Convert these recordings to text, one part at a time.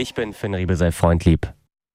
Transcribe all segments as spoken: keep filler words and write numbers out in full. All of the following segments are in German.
Ich bin Finn Riebesell, Freundlieb.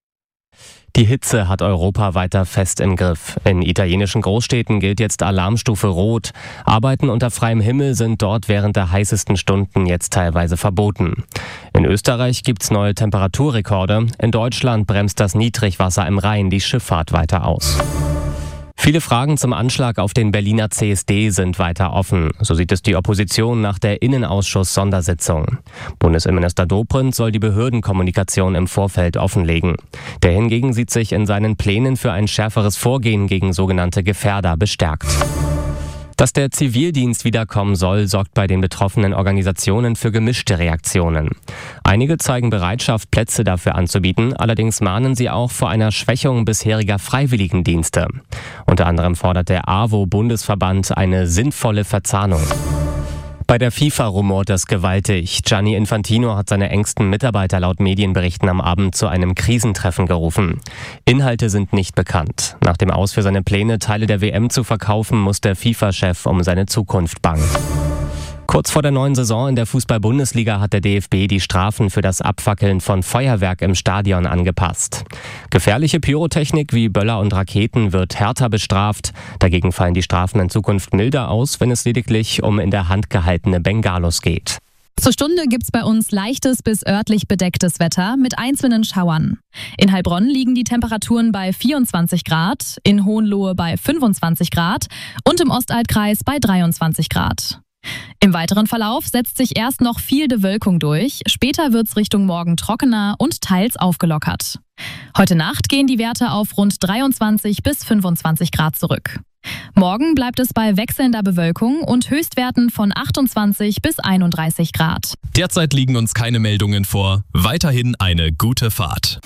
Die Hitze hat Europa weiter fest im Griff. In italienischen Großstädten gilt jetzt Alarmstufe Rot. Arbeiten unter freiem Himmel sind dort während der heißesten Stunden jetzt teilweise verboten. In Österreich gibt's neue Temperaturrekorde. In Deutschland bremst das Niedrigwasser im Rhein die Schifffahrt weiter aus. Viele Fragen zum Anschlag auf den Berliner C S D sind weiter offen. So sieht es die Opposition nach der Innenausschuss-Sondersitzung. Bundesinnenminister Dobrindt soll die Behördenkommunikation im Vorfeld offenlegen. Der hingegen sieht sich in seinen Plänen für ein schärferes Vorgehen gegen sogenannte Gefährder bestärkt. Dass der Zivildienst wiederkommen soll, sorgt bei den betroffenen Organisationen für gemischte Reaktionen. Einige zeigen Bereitschaft, Plätze dafür anzubieten, allerdings mahnen sie auch vor einer Schwächung bisheriger Freiwilligendienste. Unter anderem fordert der A W O-Bundesverband eine sinnvolle Verzahnung. Bei der FIFA rumort es gewaltig. Gianni Infantino hat seine engsten Mitarbeiter laut Medienberichten am Abend zu einem Krisentreffen gerufen. Inhalte sind nicht bekannt. Nach dem Aus für seine Pläne, Teile der W M zu verkaufen, muss der FIFA-Chef um seine Zukunft bangen. Kurz vor der neuen Saison in der Fußball-Bundesliga hat der D F B die Strafen für das Abfackeln von Feuerwerk im Stadion angepasst. Gefährliche Pyrotechnik wie Böller und Raketen wird härter bestraft. Dagegen fallen die Strafen in Zukunft milder aus, wenn es lediglich um in der Hand gehaltene Bengalos geht. Zur Stunde gibt's bei uns leichtes bis örtlich bedecktes Wetter mit einzelnen Schauern. In Heilbronn liegen die Temperaturen bei vierundzwanzig Grad, in Hohenlohe bei fünfundzwanzig Grad und im Ostaltkreis bei dreiundzwanzig Grad. Im weiteren Verlauf setzt sich erst noch viel Bewölkung durch, später wird's Richtung Morgen trockener und teils aufgelockert. Heute Nacht gehen die Werte auf rund dreiundzwanzig bis fünfundzwanzig Grad zurück. Morgen bleibt es bei wechselnder Bewölkung und Höchstwerten von achtundzwanzig bis einunddreißig Grad. Derzeit liegen uns keine Meldungen vor. Weiterhin eine gute Fahrt.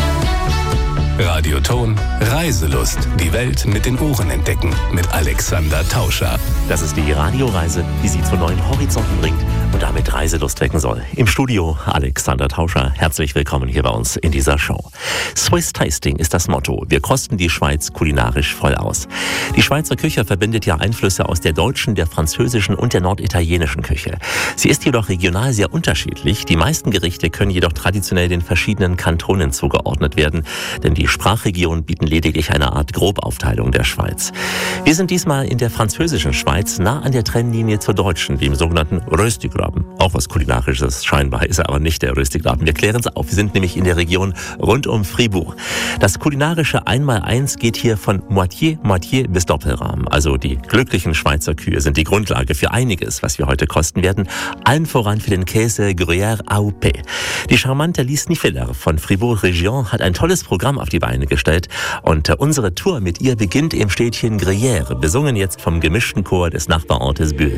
Radioton Reiselust. Die Welt mit den Ohren entdecken. Mit Alexander Tauscher. Das ist die Radioreise, die Sie zu neuen Horizonten bringt und damit Reiselust wecken soll. Im Studio Alexander Tauscher. Herzlich willkommen hier bei uns in dieser Show. Swiss Tasting ist das Motto. Wir kosten die Schweiz kulinarisch voll aus. Die Schweizer Küche verbindet ja Einflüsse aus der deutschen, der französischen und der norditalienischen Küche. Sie ist jedoch regional sehr unterschiedlich. Die meisten Gerichte können jedoch traditionell den verschiedenen Kantonen zugeordnet werden, denn die Sprachregionen bieten lediglich eine Art Grobaufteilung der Schweiz. Wir sind diesmal in der französischen Schweiz, nah an der Trennlinie zur deutschen, dem sogenannten Röstigraben. Auch was Kulinarisches scheinbar, ist er aber nicht der Röstigraben. Wir klären es auf. Wir sind nämlich in der Region rund um Fribourg. Das kulinarische Einmaleins geht hier von Moitié, Moitié bis Doppelrahmen. Also die glücklichen Schweizer Kühe sind die Grundlage für einiges, was wir heute kosten werden. Allen voran für den Käse Gruyère A O P. Die charmante Lise Nifeler von Fribourg Region hat ein tolles Programm auf die Beine gestellt und unsere Tour mit ihr beginnt im Städtchen Gruyère, besungen jetzt vom gemischten Chor des Nachbarortes Bulle.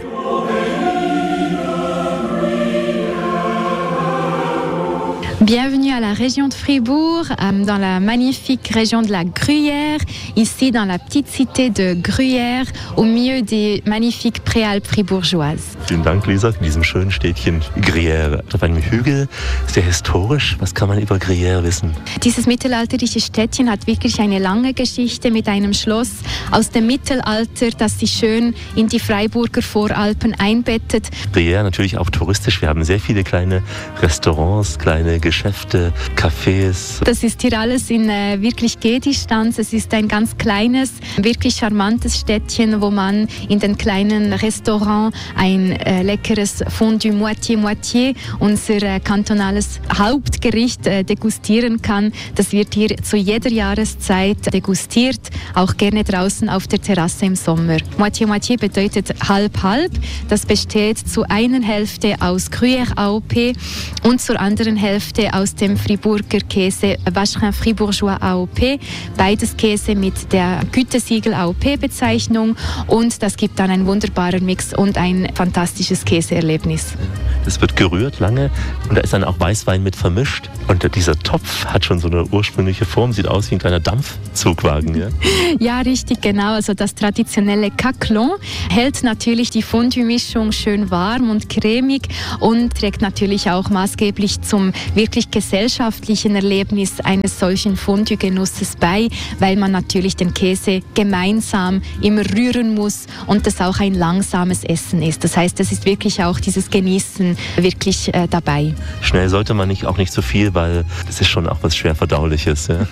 Bienvenue à la région de Fribourg, euh, dans la magnifique région de la Gruyère, ici dans la petite cité de Gruyère, au milieu des magnifiques Préalpes fribourgeoises. Vielen Dank, Lisa, in diesem schönen Städtchen Gruyère. Auf einem Hügel, sehr historisch. Was kann man über Gruyère wissen? Dieses mittelalterliche Städtchen hat wirklich eine lange Geschichte mit einem Schloss aus dem Mittelalter, das sich schön in die Freiburger Voralpen einbettet. Gruyère natürlich auch touristisch. Wir haben sehr viele kleine Restaurants, kleine Geschäfte, Cafés. Das ist hier alles in äh, wirklich Gehdistanz. Es ist ein ganz kleines, wirklich charmantes Städtchen, wo man in den kleinen Restaurants ein äh, leckeres Fondue Moitié-Moitié, unser äh, kantonales Hauptgericht, äh, degustieren kann. Das wird hier zu jeder Jahreszeit degustiert, auch gerne draußen auf der Terrasse im Sommer. Moitié-Moitié bedeutet halb-halb. Das besteht zu einer Hälfte aus Gruyère A O P und zur anderen Hälfte aus dem Friburger Käse Vacherin Fribourgeois A O P. Beides Käse mit der Gütesiegel A O P-Bezeichnung und das gibt dann einen wunderbaren Mix und ein fantastisches Käseerlebnis. Es wird gerührt lange und da ist dann auch Weißwein mit vermischt und dieser Topf hat schon so eine ursprüngliche Form, sieht aus wie ein kleiner Dampfzugwagen. Ja, ja richtig, genau. Also das traditionelle Caclon hält natürlich die Fondue-Mischung schön warm und cremig und trägt natürlich auch maßgeblich zum wirklich gesellschaftlichen Erlebnis eines solchen Fondue-Genusses bei, weil man natürlich den Käse gemeinsam immer rühren muss und das auch ein langsames Essen ist. Das heißt, es ist wirklich auch dieses Genießen wirklich äh, dabei. Schnell sollte man nicht, auch nicht zu viel, weil es ist schon auch was schwer Verdauliches. Ja,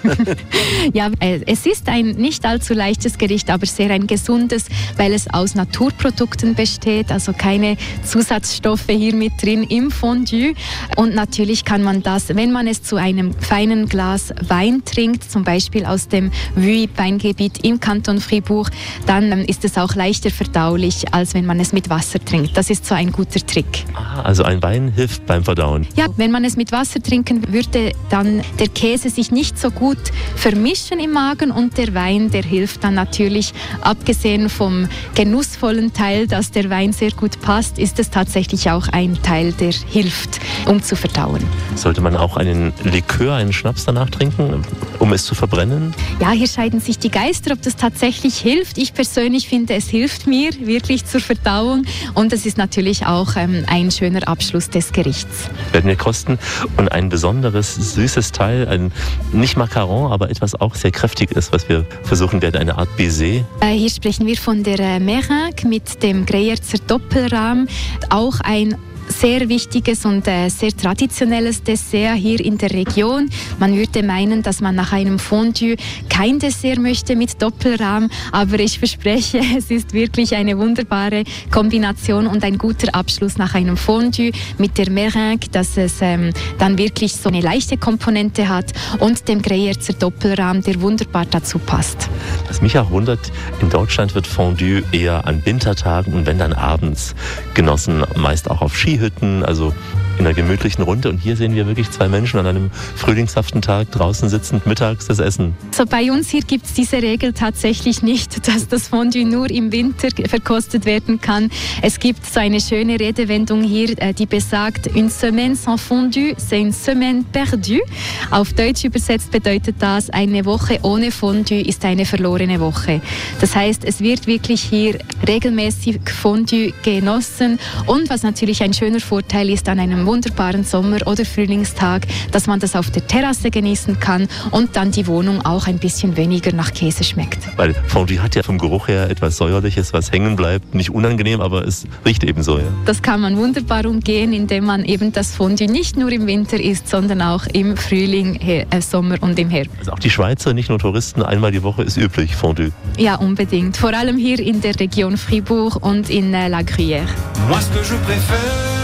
ja äh, es ist ein nicht allzu leichtes Gericht, aber sehr ein gesundes, weil es aus Naturprodukten besteht, also keine Zusatzstoffe hier mit drin im Fondue. Und natürlich kann man das, wenn man es zu einem feinen Glas Wein trinkt, zum Beispiel aus dem Vuilly-Weingebiet im Kanton Fribourg, dann ähm, ist es auch leichter verdaulich, als wenn man es mit Wasser trinkt. Das ist so ein guter Trick. Aha, also ein Wein hilft beim Verdauen. Ja, wenn man es mit Wasser trinken würde, dann der Käse sich nicht so gut vermischen im Magen und der Wein, der hilft dann natürlich, abgesehen vom genussvollen Teil, dass der Wein sehr gut passt, ist es tatsächlich auch ein Teil, der hilft, um zu verdauen. Sollte man auch einen Likör, einen Schnaps danach trinken, um es zu verbrennen? Ja, hier scheiden sich die Geister, ob das tatsächlich hilft. Ich persönlich finde, es hilft mir wirklich zur Verdauung und es ist natürlich auch ähm, ein schöner Abschluss des Gerichts. Werden wir kosten und ein besonderes süßes Teil, ein nicht Macaron, aber etwas auch sehr kräftig ist, was wir versuchen werden, eine Art Baiser. Äh, hier sprechen wir von der äh, Meringue mit dem Greyerzer Doppelrahm, auch ein sehr wichtiges und äh, sehr traditionelles Dessert hier in der Region. Man würde meinen, dass man nach einem Fondue kein Dessert möchte mit Doppelrahm, aber ich verspreche, es ist wirklich eine wunderbare Kombination und ein guter Abschluss nach einem Fondue mit der Meringue, dass es ähm, dann wirklich so eine leichte Komponente hat und dem Greyerzer Doppelrahm, der wunderbar dazu passt. Was mich auch wundert, in Deutschland wird Fondue eher an Wintertagen und wenn dann abends genossen, meist auch auf Skihütten, also in einer gemütlichen Runde. Und hier sehen wir wirklich zwei Menschen an einem frühlingshaften Tag draußen sitzend mittags das Essen. So, bei uns hier gibt es diese Regel tatsächlich nicht, dass das Fondue nur im Winter verkostet werden kann. Es gibt so eine schöne Redewendung hier, die besagt, une semaine sans fondue, c'est une semaine perdue. Auf Deutsch übersetzt bedeutet das, eine Woche ohne Fondue ist eine verlorene Woche. Das heißt, es wird wirklich hier regelmäßig Fondue genossen und was natürlich ein schöner Vorteil ist an einem wunderbaren Sommer- oder Frühlingstag, dass man das auf der Terrasse genießen kann und dann die Wohnung auch ein bisschen weniger nach Käse schmeckt. Weil Fondue hat ja vom Geruch her etwas Säuerliches, was hängen bleibt. Nicht unangenehm, aber es riecht ebenso. Ja. Das kann man wunderbar umgehen, indem man eben das Fondue nicht nur im Winter isst, sondern auch im Frühling, äh, Sommer und im Herbst. Also auch die Schweizer, nicht nur Touristen, einmal die Woche ist üblich, Fondue. Ja, unbedingt. Vor allem hier in der Region Fribourg und in äh, La Gruyère. Moi, ce que je préfère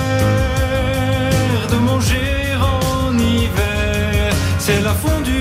de manger en hiver, c'est la fondue,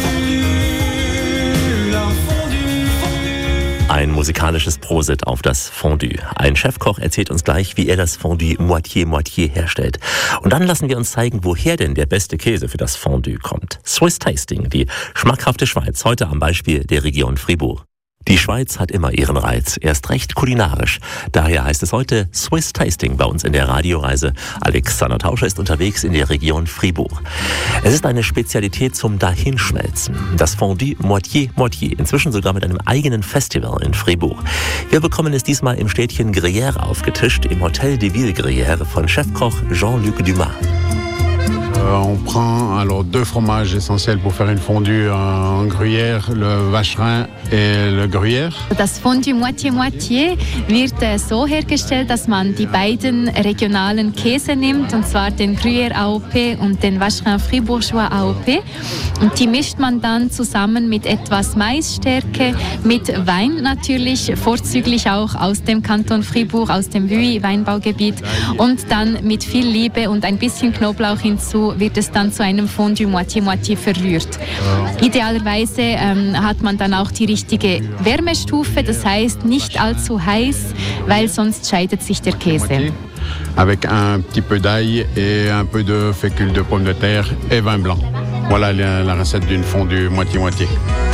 la fondue. Ein musikalisches Prosit auf das Fondue. Ein Chefkoch erzählt uns gleich, wie er das Fondue Moitié-Moitié herstellt. Und dann lassen wir uns zeigen, woher denn der beste Käse für das Fondue kommt. Swiss Tasting, die schmackhafte Schweiz, heute am Beispiel der Region Fribourg. Die Schweiz hat immer ihren Reiz, erst recht kulinarisch. Daher heißt es heute Swiss Tasting bei uns in der Radioreise. Alexander Tauscher ist unterwegs in der Region Fribourg. Es ist eine Spezialität zum Dahinschmelzen. Das Fondue Moitié-Moitié, inzwischen sogar mit einem eigenen Festival in Fribourg. Wir bekommen es diesmal im Städtchen Gruyère aufgetischt, im Hotel de Ville Gruyère von Chefkoch Jean-Luc Dumas. On prend alors deux fromages essentiels pour faire une fondue en Gruyère, le Vacherin et le Gruyère. Das Fondue Moitié-Moitié wird äh, so hergestellt, dass man die beiden regionalen Käse nimmt, und zwar den Gruyère A O P und den Vacherin Fribourgeois A O P. Und die mischt man dann zusammen mit etwas Maisstärke, mit Wein natürlich, vorzüglich auch aus dem Kanton Fribourg, aus dem Vuilly-Weinbaugebiet, und dann mit viel Liebe und ein bisschen Knoblauch hinzu wird es dann zu einem Fondue Moitié-Moitié verrührt. Idealerweise ähm, hat man dann auch die richtige Wärmestufe, das heißt nicht allzu heiß, weil sonst scheidet sich der Käse. Avec un petit peu d'ail et un peu de fécule de pomme de terre et vin blanc. Voilà la, la recette d'une fondue Moitié-Moitié.